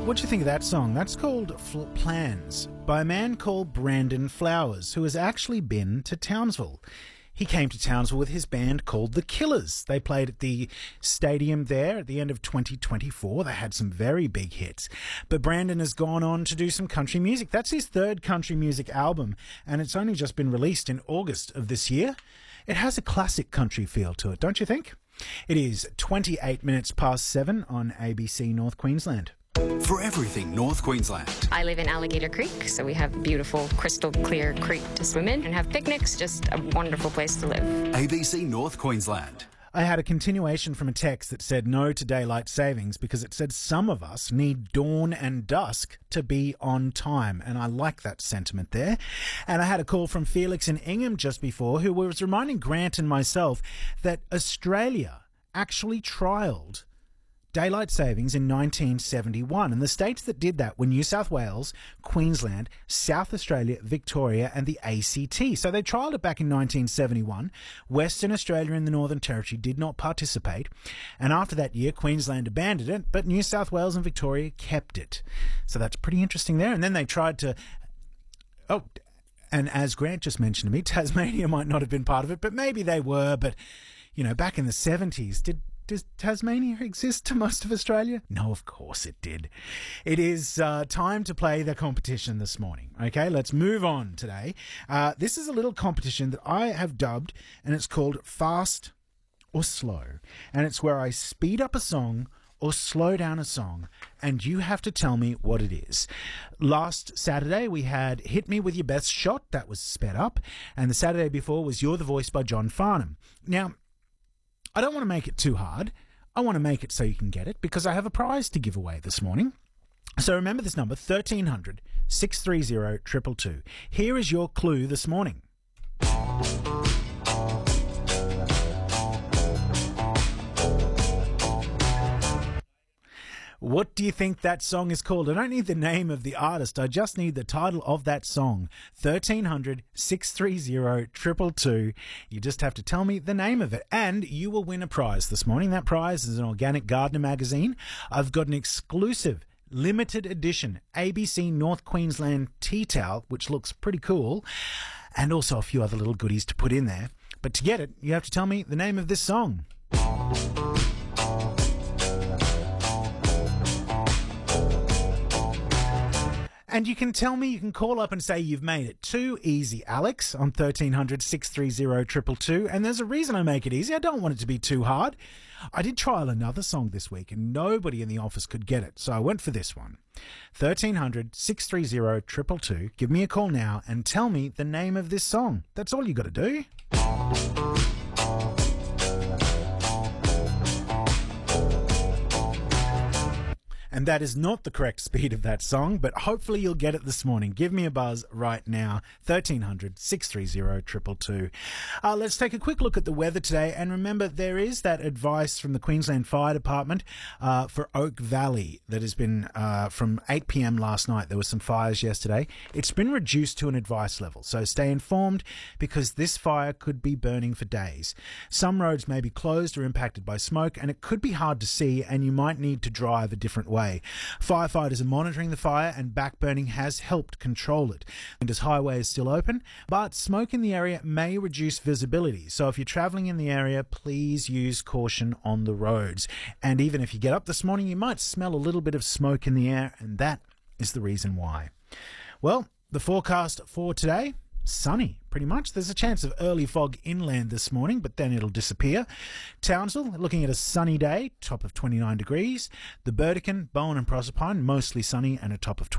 What do you think of that song? That's called Plans by a man called Brandon Flowers, who has actually been to Townsville. He came to Townsville with his band called The Killers. They played at the stadium there at the end of 2024. They had some very big hits. But Brandon has gone on to do some country music. That's his third country music album, and it's only just been released in August of this year. It has a classic country feel to it, don't you think? It is 28 minutes past 7 on ABC North Queensland. For everything North Queensland. I live in Alligator Creek, so we have a beautiful crystal clear creek to swim in and have picnics. Just a wonderful place to live. ABC North Queensland. I had a continuation from a text that said no to daylight savings because it said some of us need dawn and dusk to be on time, and I like that sentiment there. And I had a call from Felix in Ingham just before, who was reminding Grant and myself that Australia actually trialled daylight savings in 1971, and the states that did that were New South Wales, Queensland, South Australia, Victoria and the ACT. So they trialled it back in 1971. Western Australia and the Northern Territory did not participate, and after that year Queensland abandoned it, but New South Wales and Victoria kept it. So that's pretty interesting there. And then they tried to and as Grant just mentioned to me, Tasmania might not have been part of it, but maybe they were. But you know, back in the 70s, does Tasmania exist to most of Australia? No, of course it did. It is time to play the competition this morning. Okay, let's move on today. This is a little competition that I have dubbed, and it's called Fast or Slow. And it's where I speed up a song or slow down a song, and you have to tell me what it is. Last Saturday, we had Hit Me With Your Best Shot. That was sped up. And the Saturday before was You're the Voice by John Farnham. Now, I don't want to make it too hard. I want to make it so you can get it because I have a prize to give away this morning. So remember this number, 1300 630 222. Here is your clue this morning. What do you think that song is called? I don't need the name of the artist. I just need the title of that song. 1300 630 222. You just have to tell me the name of it, and you will win a prize this morning. That prize is an Organic Gardener magazine. I've got an exclusive limited edition ABC North Queensland tea towel, which looks pretty cool, and also a few other little goodies to put in there. But to get it, you have to tell me the name of this song. And you can tell me, you can call up and say you've made it too easy, Alex, on 1300 630 222. And there's a reason I make it easy. I don't want it to be too hard. I did trial another song this week and nobody in the office could get it. So I went for this one. 1300 630 222. Give me a call now and tell me the name of this song. That's all you got to do. And that is not the correct speed of that song, but hopefully you'll get it this morning. Give me a buzz right now, 1300 630 222. Let's take a quick look at the weather today. And remember, there is that advice from the Queensland Fire Department for Oak Valley that has been from 8 p.m. last night. There were some fires yesterday. It's been reduced to an advice level, so stay informed because this fire could be burning for days. Some roads may be closed or impacted by smoke, and it could be hard to see, and you might need to drive a different way. Firefighters are monitoring the fire and backburning has helped control it. Flinders Highway is still open, but smoke in the area may reduce visibility. So if you're travelling in the area, please use caution on the roads. And even if you get up this morning, you might smell a little bit of smoke in the air, and that is the reason why. Well, the forecast for today, sunny, pretty much. There's a chance of early fog inland this morning, but then it'll disappear. Townsville, looking at a sunny day, top of 29 degrees. The Burdekin, Bowen and Proserpine, mostly sunny and a top of 20.